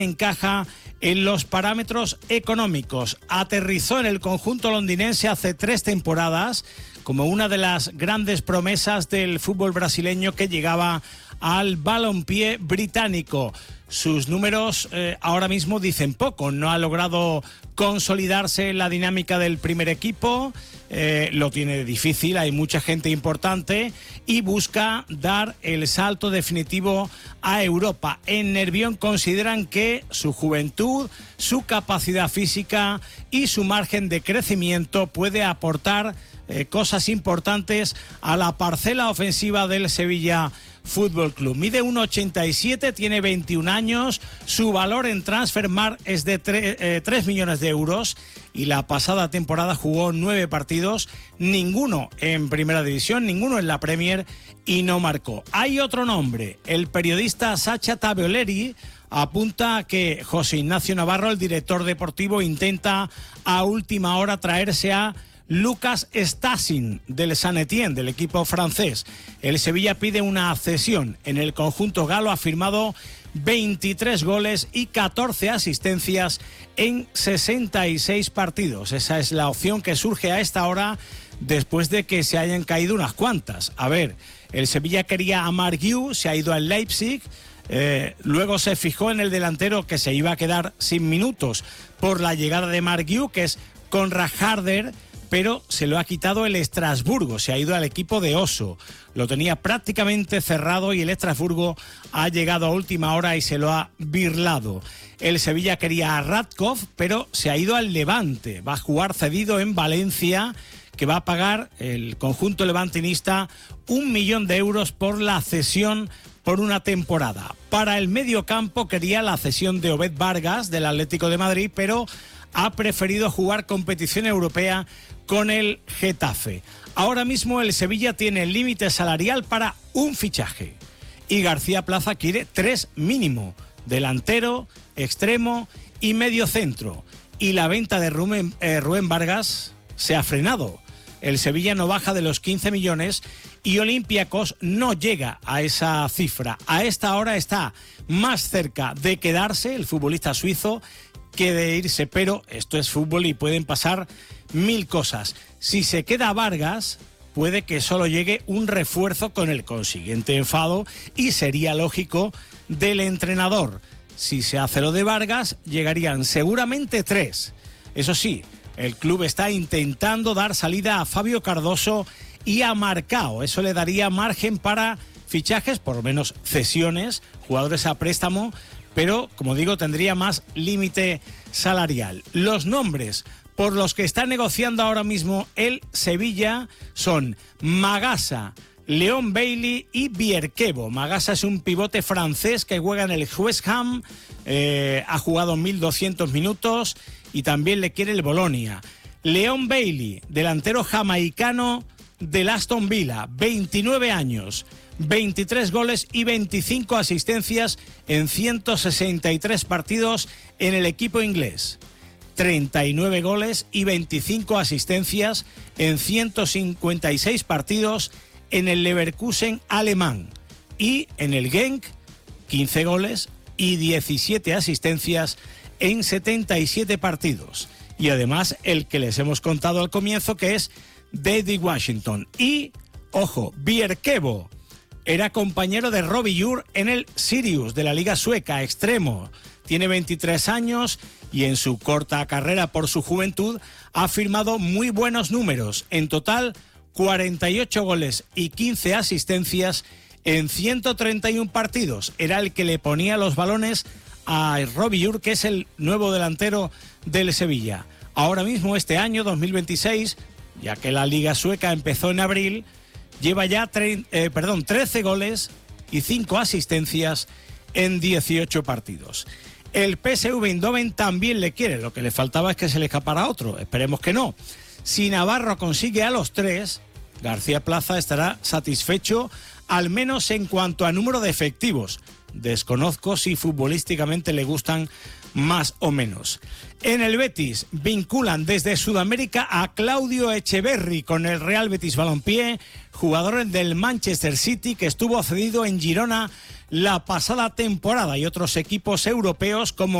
encaja en los parámetros económicos. Aterrizó en el conjunto londinense hace 3 temporadas como una de las grandes promesas del fútbol brasileño que llegaba al balompié británico. Sus números ahora mismo dicen poco. No ha logrado consolidarse en la dinámica del primer equipo. Lo tiene difícil, hay mucha gente importante y busca dar el salto definitivo a Europa. En Nervión consideran que su juventud, su capacidad física y su margen de crecimiento puede aportar cosas importantes a la parcela ofensiva del Sevilla Fútbol Club. Mide 1,87, tiene 21 años, su valor en Transfermarkt es de 3 millones de euros y la pasada temporada jugó 9 partidos, ninguno en Primera División, ninguno en la Premier y no marcó. Hay otro nombre, el periodista Sacha Taveoleri apunta a que José Ignacio Navarro, el director deportivo, intenta a última hora traerse a Lucas Stasin del Saint-Étienne, del equipo francés. El Sevilla pide una cesión. En el conjunto galo ha firmado 23 goles y 14 asistencias en 66 partidos. Esa es la opción que surge a esta hora después de que se hayan caído unas cuantas. A ver, el Sevilla quería a Marc Guiu, se ha ido al Leipzig. Luego se fijó en el delantero que se iba a quedar sin minutos por la llegada de Marc Guiu, que es Conrad Harder, pero se lo ha quitado el Estrasburgo, se ha ido al equipo de Oso. Lo tenía prácticamente cerrado y el Estrasburgo ha llegado a última hora y se lo ha birlado. El Sevilla quería a Radkov, pero se ha ido al Levante. Va a jugar cedido en Valencia, que va a pagar el conjunto levantinista 1 millón de euros por la cesión por una temporada. Para el medio campo quería la cesión de Obed Vargas del Atlético de Madrid, pero ha preferido jugar competición europea con el Getafe. Ahora mismo el Sevilla tiene el límite salarial para un fichaje y García Plaza quiere 3 mínimo: delantero, extremo y medio centro. Y la venta de Rubén Vargas se ha frenado. El Sevilla no baja de los 15 millones y Olympiacos no llega a esa cifra. A esta hora está más cerca de quedarse el futbolista suizo que de irse, pero esto es fútbol y pueden pasar 1000 cosas. Si se queda Vargas, puede que solo llegue un refuerzo con el consiguiente enfado y sería lógico del entrenador. Si se hace lo de Vargas, llegarían seguramente 3. Eso sí, el club está intentando dar salida a Fabio Cardoso y a Marcao. Eso le daría margen para fichajes, por lo menos cesiones, jugadores a préstamo, pero, como digo, tendría más límite salarial. Los nombres por los que está negociando ahora mismo el Sevilla son Magasa, Leon Bailey y Bierkevo. Magasa es un pivote francés que juega en el West Ham, ha jugado 1.200 minutos y también le quiere el Bolonia. Leon Bailey, delantero jamaicano del Aston Villa, 29 años, 23 goles y 25 asistencias en 163 partidos en el equipo inglés. 39 goles y 25 asistencias en 156 partidos en el Leverkusen alemán. Y en el Genk, 15 goles y 17 asistencias en 77 partidos. Y además el que les hemos contado al comienzo, que es David Washington. Y, ojo, Bierkevo era compañero de Robbie Ure en el Sirius de la Liga Sueca, extremo. Tiene 23 años y en su corta carrera por su juventud ha firmado muy buenos números. En total, 48 goles y 15 asistencias en 131 partidos. Era el que le ponía los balones a Robbie Ure, que es el nuevo delantero del Sevilla. Ahora mismo, este año 2026, ya que la Liga Sueca empezó en abril, lleva ya 13 goles y 5 asistencias en 18 partidos. El PSV Eindhoven también le quiere, lo que le faltaba es que se le escapara otro, esperemos que no. Si Navarro consigue a los 3, García Plaza estará satisfecho, al menos en cuanto a número de efectivos. Desconozco si futbolísticamente le gustan más o menos. En el Betis vinculan desde Sudamérica a Claudio Echeverri con el Real Betis Balompié, jugador del Manchester City que estuvo cedido en Girona la pasada temporada, y otros equipos europeos como